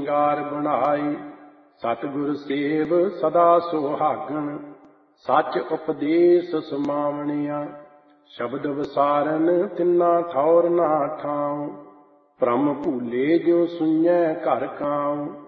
ਸ਼ਿੰਗਾਰ ਬਣਾਈ। ਸਤਿਗੁਰ ਸੇਵ ਸਦਾ ਸੁਹਾਗਣ, ਸੱਚ ਉਪਦੇਸ ਸੁਮਾਵਣੀਆਂ। ਸ਼ਬਦ ਵਿਸਾਰਨ ਤਿੰਨਾ ਠੌਰ ਨਾ ਠਾਉ, ਭ੍ਰਮ ਭੂਲੇ ਜੋ ਸੁਣੀਐ ਘਰ ਕਾਉ।